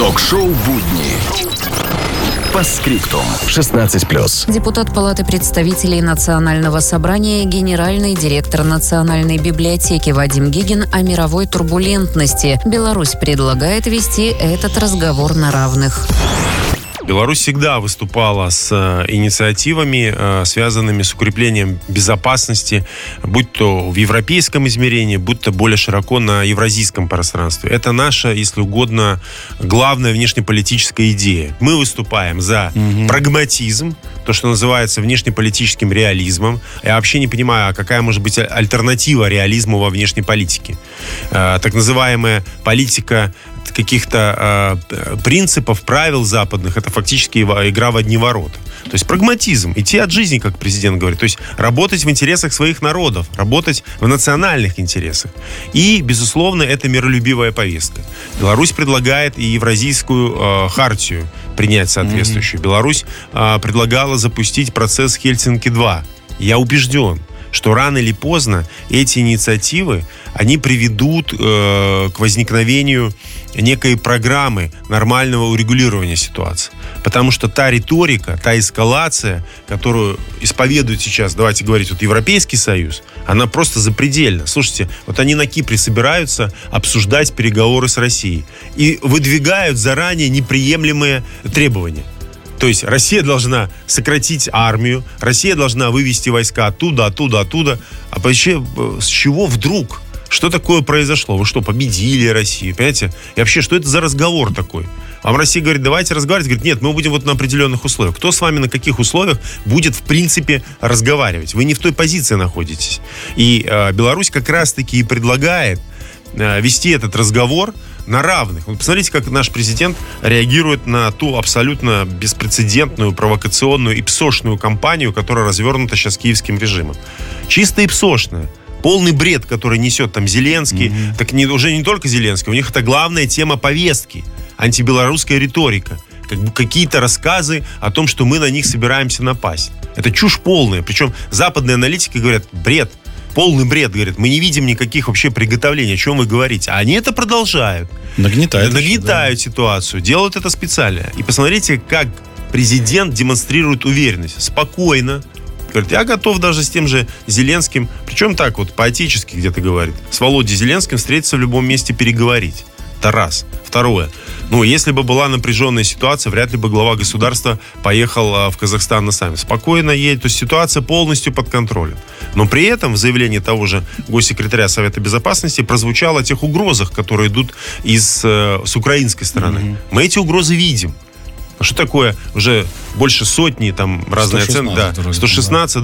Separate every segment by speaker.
Speaker 1: Ток-шоу «Будни». По скриптум. 16+.
Speaker 2: Депутат Палаты представителей Национального собрания, генеральный директор Национальной библиотеки Вадим Гигин о мировой турбулентности. Беларусь предлагает вести этот разговор на равных.
Speaker 3: Беларусь всегда выступала с инициативами, связанными с укреплением безопасности, будь то в европейском измерении, будь то более широко на евразийском пространстве. Это наша, если угодно, главная внешнеполитическая идея. Мы выступаем за прагматизм, то, что называется внешнеполитическим реализмом. Я вообще не понимаю, какая может быть альтернатива реализму во внешней политике. Так называемая политика каких-то принципов, правил западных, это фактически игра в одни ворота. То есть прагматизм, идти от жизни, как президент говорит. То есть работать в интересах своих народов, работать в национальных интересах. И, безусловно, это миролюбивая повестка. Беларусь предлагает и Евразийскую хартию принять соответствующую. Беларусь предлагала запустить процесс Хельсинки-2. Я убежден, что рано или поздно эти инициативы, они приведут к возникновению некой программы нормального урегулирования ситуации. Потому что та риторика, та эскалация, которую исповедует сейчас, давайте говорить, вот Европейский Союз, она просто запредельна. Слушайте, вот они на Кипре собираются обсуждать переговоры с Россией и выдвигают заранее неприемлемые требования. То есть Россия должна сократить армию, Россия должна вывести войска оттуда. А вообще, с чего вдруг? Что такое произошло? Вы что, победили Россию? Понимаете? И вообще, что это за разговор такой? Вам Россия говорит, давайте разговаривать. Говорит, нет, мы будем вот на определенных условиях. Кто с вами на каких условиях будет, в принципе, разговаривать? Вы не в той позиции находитесь. И Беларусь как раз-таки и предлагает вести этот разговор на равных. Вот посмотрите, как наш президент реагирует на ту абсолютно беспрецедентную, провокационную и псошную кампанию, которая развернута сейчас киевским режимом. Чисто и псошная. Полный бред, который несет там Зеленский. Так уже не только Зеленский. У них это главная тема повестки. Антибелорусская риторика. Как бы какие-то рассказы о том, что мы на них собираемся напасть. Это чушь полная. Причем западные аналитики говорят, бред. Полный бред, говорят, мы не видим никаких вообще приготовлений, о чем вы говорите. А они это продолжают. Нагнетают ситуацию, делают это специально. И посмотрите, как президент демонстрирует уверенность. Спокойно. Говорит, я готов даже с тем же Зеленским, причем так вот, по-отечески где-то говорит, с Володей Зеленским встретиться в любом месте, переговорить. Это раз. Второе. Если бы была напряженная ситуация, вряд ли бы глава государства поехал в Казахстан на саммит. Спокойно едет. То есть ситуация полностью под контролем. Но при этом в заявлении того же госсекретаря Совета Безопасности прозвучало о тех угрозах, которые идут с украинской стороны. Мы эти угрозы видим. Что такое уже больше сотни, там разные оценки, 116,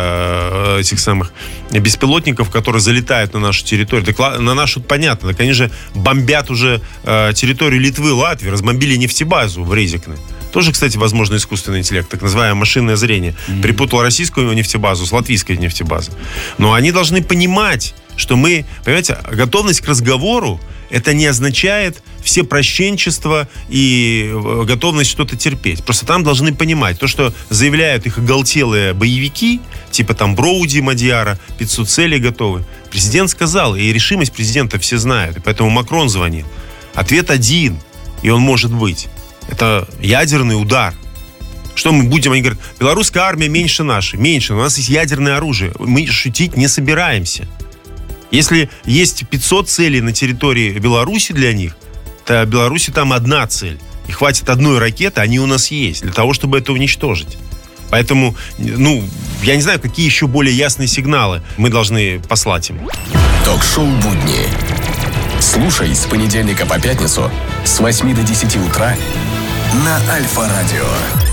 Speaker 3: этих самых беспилотников, которые залетают на нашу территорию. Так, на нашу понятно, так они же бомбят уже территорию Литвы, Латвии, разбомбили нефтебазу в Резекне. Тоже, кстати, возможно, искусственный интеллект, так называемое машинное зрение. Припутал российскую нефтебазу с латвийской нефтебазой. Но они должны понимать, что мы, понимаете, готовность к разговору, это не означает всепрощенчество и готовность что-то терпеть. Просто там должны понимать, то, что заявляют их оголтелые боевики, типа там Броуди, Мадьяра, 500 целей готовы. Президент сказал, и решимость президента все знают, и поэтому Макрон звонил. Ответ один, и он может быть. Это ядерный удар. Что мы будем? Они говорят, белорусская армия меньше нашей. Меньше, у нас есть ядерное оружие. Мы шутить не собираемся. Если есть 500 целей на территории Беларуси для них, то в Беларуси там одна цель. И хватит одной ракеты, они у нас есть, для того, чтобы это уничтожить. Поэтому, я не знаю, какие еще более ясные сигналы мы должны послать им.
Speaker 1: Ток-шоу «Будни». Слушай с понедельника по пятницу с 8 до 10 утра на Альфа-радио.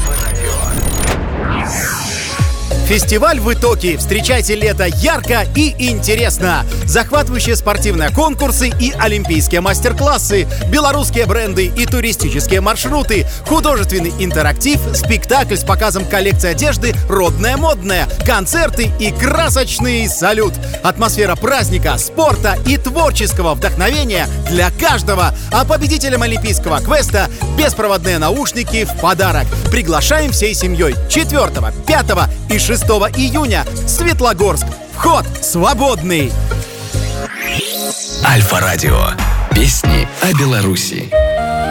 Speaker 4: Фестиваль в итоге. Встречайте лето ярко и интересно. Захватывающие спортивные конкурсы и олимпийские мастер-классы, белорусские бренды и туристические маршруты, художественный интерактив, спектакль с показом коллекции одежды «Родная модная», концерты и красочный салют. Атмосфера праздника, спорта и творческого вдохновения для каждого. А победителям олимпийского квеста беспроводные наушники в подарок. Приглашаем всей семьей 4, 5 и 6 июня. Светлогорск. Вход свободный.
Speaker 1: Альфа-радио. Песни о Беларуси.